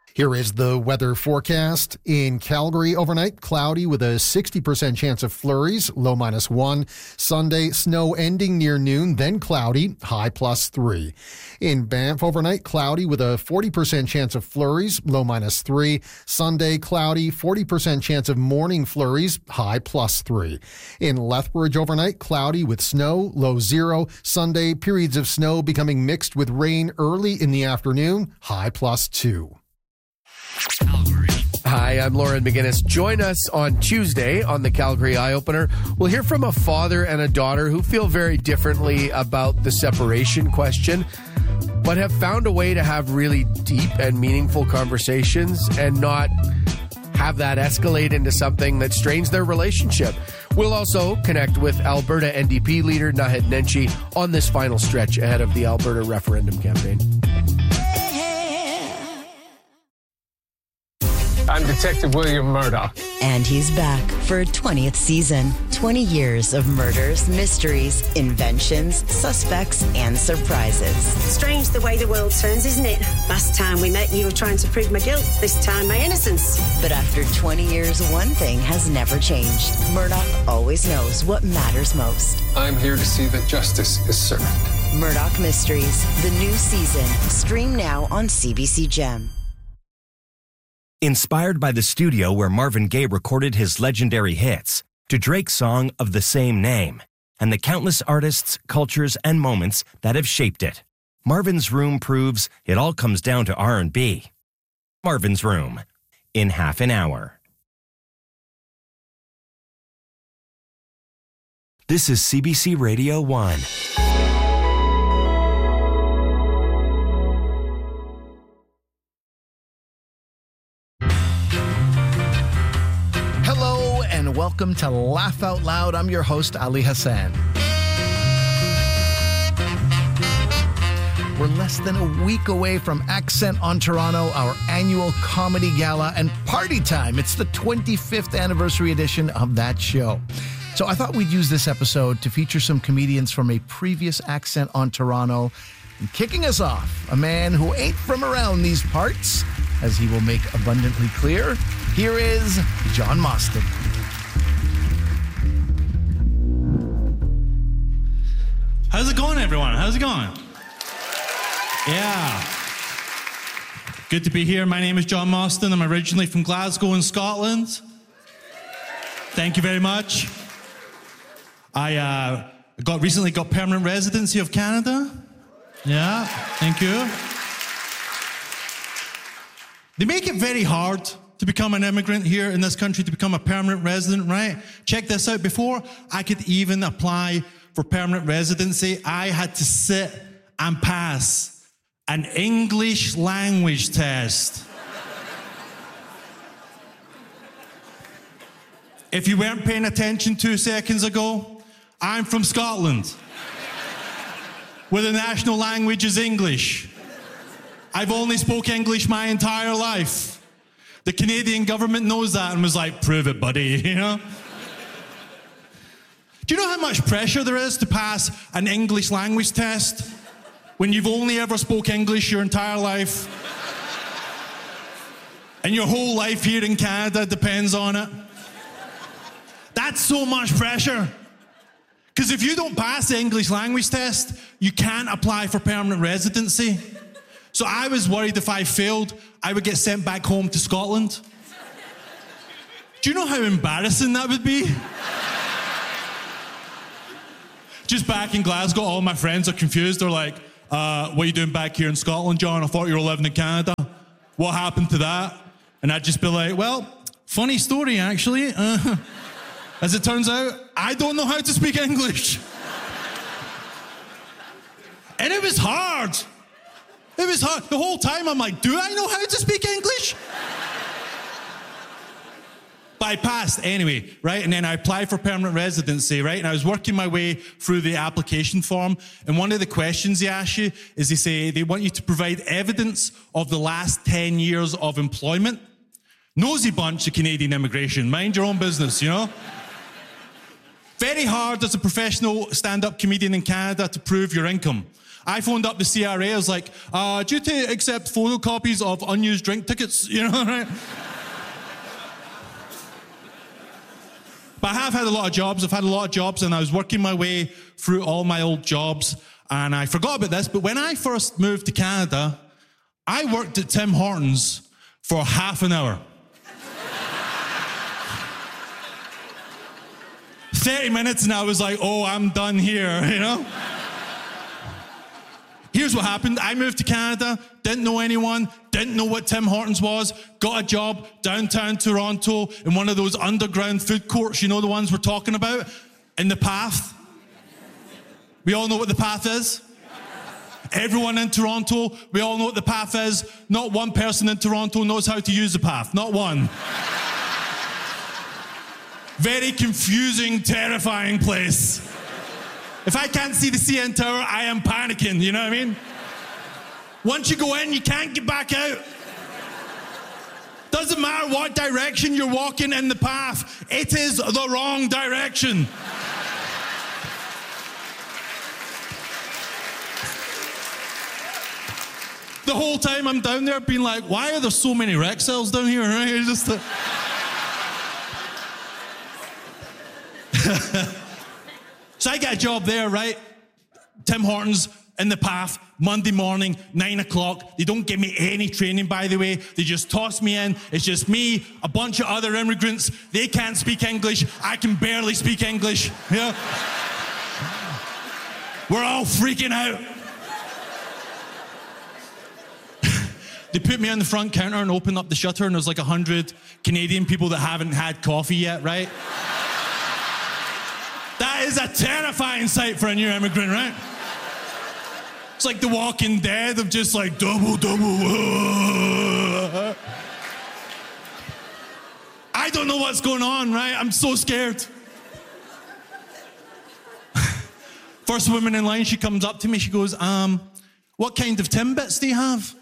Here is the weather forecast. In Calgary overnight, cloudy with a 60% chance of flurries, low -1. Sunday, snow ending near noon, then cloudy, high +3. In Banff overnight, cloudy with a 40% chance of flurries, low -3. Sunday, cloudy, 40% chance of morning flurries, high +3. In Lethbridge overnight, cloudy with snow, low 0. Sunday, periods of snow becoming mixed with rain early in the afternoon, high +2. Hi, I'm Lauren McGinnis. Join us on Tuesday on the Calgary Eye Opener. We'll hear from a father and a daughter who feel very differently about the separation question, but have found a way to have really deep and meaningful conversations and not have that escalate into something that strains their relationship. We'll also connect with Alberta NDP leader Naheed Nenshi on this final stretch ahead of the Alberta referendum campaign. I'm Detective William Murdoch. And he's back for a 20th season. 20 years of murders, mysteries, inventions, suspects, and surprises. Strange the way the world turns, isn't it? Last time we met, you were trying to prove my guilt. This time, my innocence. But after 20 years, one thing has never changed. Murdoch always knows what matters most. I'm here to see that justice is served. Murdoch Mysteries, the new season. Stream now on CBC Gem. Inspired by the studio where Marvin Gaye recorded his legendary hits, to Drake's song of the same name, and the countless artists, cultures, and moments that have shaped it, Marvin's Room proves it all comes down to R&B. Marvin's Room, in half an hour. This is CBC Radio 1. Welcome to Laugh Out Loud. I'm your host, Ali Hassan. We're less than a week away from Accent on Toronto, our annual comedy gala and party time. It's the 25th anniversary edition of that show. So I thought we'd use this episode to feature some comedians from a previous Accent on Toronto. And kicking us off, a man who ain't from around these parts, as he will make abundantly clear. Here is John Mostyn. How's it going, everyone? How's it going? Yeah. Good to be here. My name is John Mostyn. I'm originally from Glasgow in Scotland. Thank you very much. I recently got permanent residency of Canada. Yeah, thank you. They make it very hard to become an immigrant here in this country, to become a permanent resident, right? Check this out. Before I could even apply for permanent residency, I had to sit and pass an English language test. If you weren't paying attention 2 seconds ago, I'm from Scotland, where the national language is English. I've only spoke English my entire life. The Canadian government knows that and was like, prove it, buddy, you know? Do you know how much pressure there is to pass an English language test when you've only ever spoke English your entire life? And your whole life here in Canada depends on it? That's so much pressure. Because if you don't pass the English language test, you can't apply for permanent residency. So I was worried if I failed, I would get sent back home to Scotland. Do you know how embarrassing that would be? Just back in Glasgow, all my friends are confused. They're like, what are you doing back here in Scotland, John? I thought you were living in Canada. What happened to that? And I'd just be like, well, funny story, actually. As it turns out, I don't know how to speak English. And it was hard. It was hard. The whole time I'm like, do I know how to speak English? But I passed anyway, right? And then I applied for permanent residency, right? And I was working my way through the application form. And one of the questions they ask you is they say they want you to provide evidence of the last 10 years of employment. Nosy bunch of Canadian immigration. Mind your own business, you know? Very hard as a professional stand-up comedian in Canada to prove your income. I phoned up the CRA. I was like, do you accept photocopies of unused drink tickets? You know, right? But I have had a lot of jobs. I've had a lot of jobs, and I was working my way through all my old jobs. And I forgot about this, but when I first moved to Canada, I worked at Tim Hortons for half an hour. 30 minutes, and I was like, oh, I'm done here, you know? Here's what happened. I moved to Canada, didn't know anyone, didn't know what Tim Hortons was, got a job downtown Toronto in one of those underground food courts, you know, the ones we're talking about, in the Path. We all know what the Path is. Everyone in Toronto, we all know what the Path is. Not one person in Toronto knows how to use the Path, not one. Very confusing, terrifying place. If I can't see the CN Tower, I am panicking, you know what I mean? Once you go in, you can't get back out. Doesn't matter what direction you're walking in the Path, it is the wrong direction. The whole time I'm down there being like, why are there so many wreck cells down here? Right? It's just So I got a job there, right? Tim Hortons in the Path, Monday morning, 9 o'clock. They don't give me any training, by the way. They just toss me in. It's just me, a bunch of other immigrants. They can't speak English. I can barely speak English. Yeah. We're all freaking out. They put me on the front counter and opened up the shutter, and there's like 100 Canadian people that haven't had coffee yet, right? That is a terrifying sight for a new immigrant, right? It's like The Walking Dead of just like double. I don't know what's going on, right? I'm so scared. First woman in line, she comes up to me, she goes, what kind of Timbits do you have?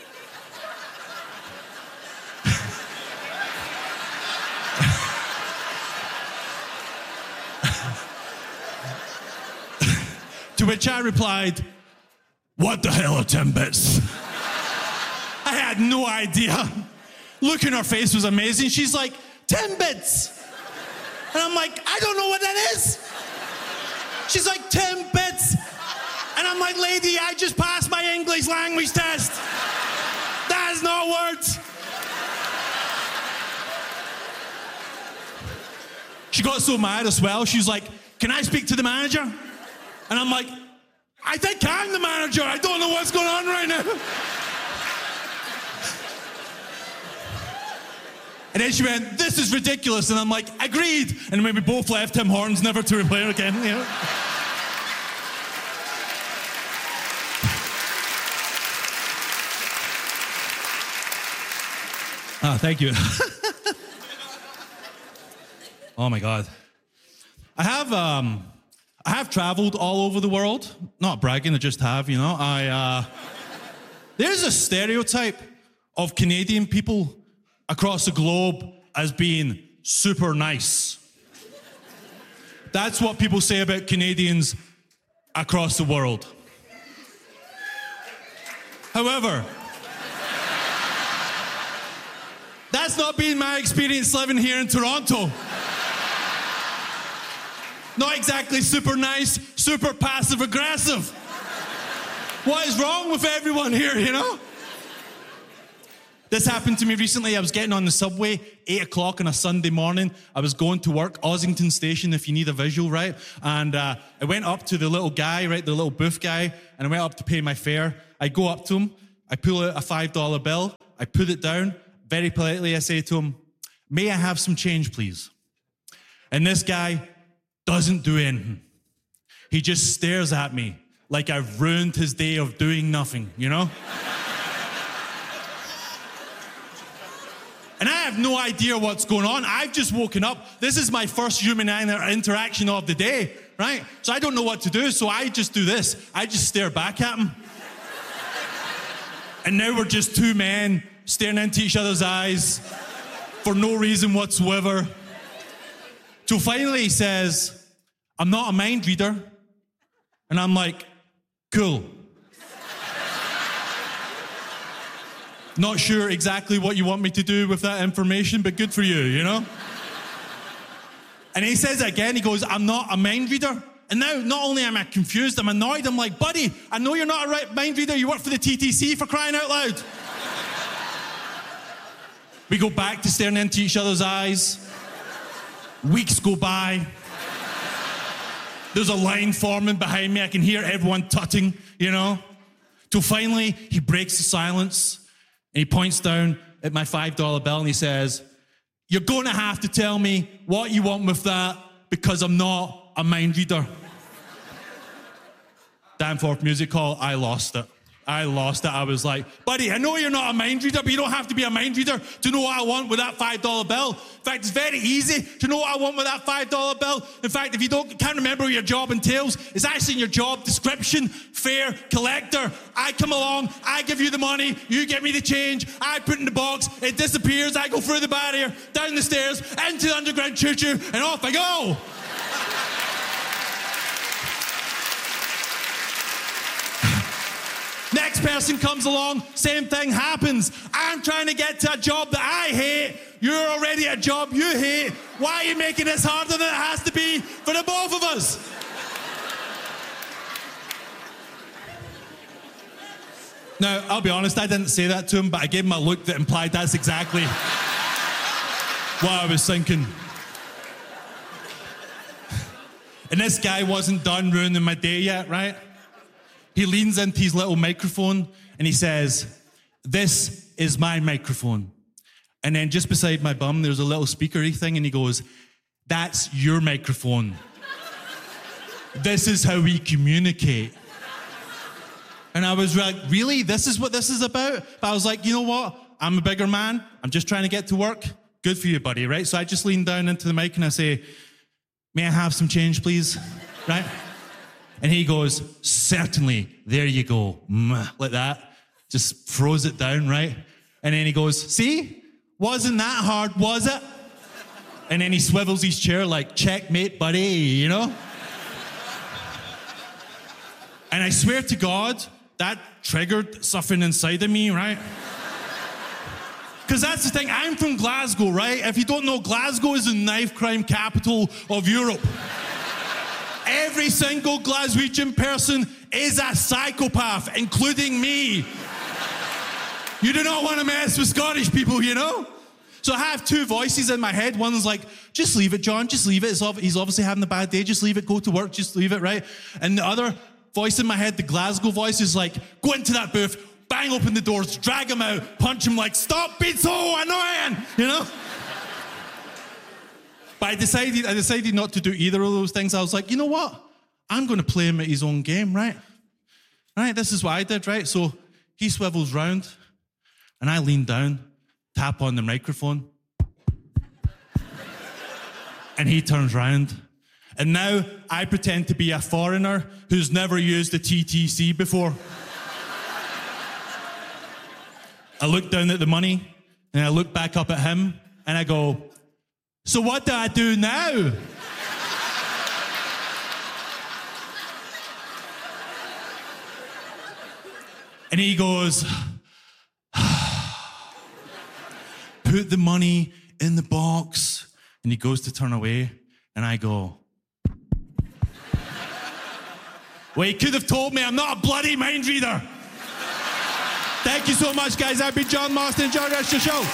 To which I replied, what the hell are Timbits? I had no idea. Look in her face was amazing. She's like, Timbits. And I'm like, I don't know what that is. She's like, Timbits. And I'm like, lady, I just passed my English language test. That is not words. She got so mad as well. She's like, can I speak to the manager? And I'm like, I think I'm the manager. I don't know what's going on right now. And then she went, this is ridiculous. And I'm like, agreed. And then we both left Tim Hortons, never to replay it again. You know? Thank you. Oh my God. I have traveled all over the world. Not bragging, I just have, you know. There's a stereotype of Canadian people across the globe as being super nice. That's what people say about Canadians across the world. However, that's not been my experience living here in Toronto. Not exactly super nice, super passive-aggressive. What is wrong with everyone here, you know? This happened to me recently. I was getting on the subway, 8 o'clock on a Sunday morning. I was going to work, Ossington Station, if you need a visual, right? And I went up to the little guy, right, the little booth guy, and I went up to pay my fare. I go up to him, I pull out a $5 bill, I put it down. Very politely, I say to him, may I have some change, please? And this guy doesn't do anything. He just stares at me like I've ruined his day of doing nothing, you know? And I have no idea what's going on. I've just woken up. This is my first human interaction of the day, right? So I don't know what to do, so I just do this. I just stare back at him. And now we're just two men staring into each other's eyes for no reason whatsoever. So finally he says, I'm not a mind reader. And I'm like, cool. Not sure exactly what you want me to do with that information, but good for you, you know? And he says it again, he goes, I'm not a mind reader. And now, not only am I confused, I'm annoyed. I'm like, buddy, I know you're not a mind reader. You work for the TTC, for crying out loud. We go back to staring into each other's eyes. Weeks go by. There's a line forming behind me. I can hear everyone tutting, you know? Till finally, he breaks the silence. And he points down at my $5 bill and he says, you're going to have to tell me what you want with that because I'm not a mind reader. Danforth Music Hall, I lost it. I was like, buddy, I know you're not a mind reader, but you don't have to be a mind reader to know what I want with that $5 bill. In fact, it's very easy to know what I want with that $5 bill. In fact, if you can't remember what your job entails, it's actually in your job description, fare collector. I come along, I give you the money, you get me the change, I put it in the box, it disappears, I go through the barrier, down the stairs, into the underground choo-choo, and off I go. Next person comes along, same thing happens. I'm trying to get to a job that I hate. You're already at a job you hate. Why are you making this harder than it has to be for the both of us? Now, I'll be honest, I didn't say that to him, but I gave him a look that implied that's exactly what I was thinking. And this guy wasn't done ruining my day yet, right? He leans into his little microphone and he says, this is my microphone. And then just beside my bum, there's a little speakery thing and he goes, that's your microphone. This is how we communicate. And I was like, really? This is what this is about? But I was like, you know what? I'm a bigger man. I'm just trying to get to work. Good for you, buddy, right? So I just lean down into the mic and I say, may I have some change, please? Right? And he goes, certainly, there you go, like that. Just throws it down, right? And then he goes, see? Wasn't that hard, was it? And then he swivels his chair like, checkmate, buddy, you know? And I swear to God, that triggered something inside of me, right? Because that's the thing, I'm from Glasgow, right? If you don't know, Glasgow is the knife crime capital of Europe. Every single Glaswegian person is a psychopath, including me. You do not want to mess with Scottish people, you know? So I have two voices in my head. One's like, just leave it, John, just leave it. He's obviously having a bad day. Just leave it, go to work, just leave it, right? And the other voice in my head, the Glasgow voice, is like, go into that booth, bang open the doors, drag him out, punch him like, stop being so annoying, you know? But I decided not to do either of those things. I was like, you know what? I'm going to play him at his own game, right? Right, this is what I did, right? So he swivels round, and I lean down, tap on the microphone, and he turns round. And now I pretend to be a foreigner who's never used the TTC before. I look down at the money, and I look back up at him, and I go, so what do I do now? And he goes, put the money in the box. And he goes to turn away, and I go, well, he could have told me I'm not a bloody mind reader. Thank you so much, guys. I've been John Mostyn. Enjoy the rest of the show.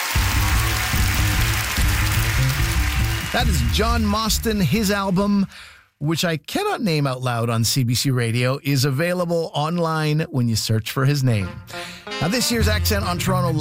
That is John Mostyn. His album, which I cannot name out loud on CBC Radio, is available online when you search for his name. Now, this year's Accent on Toronto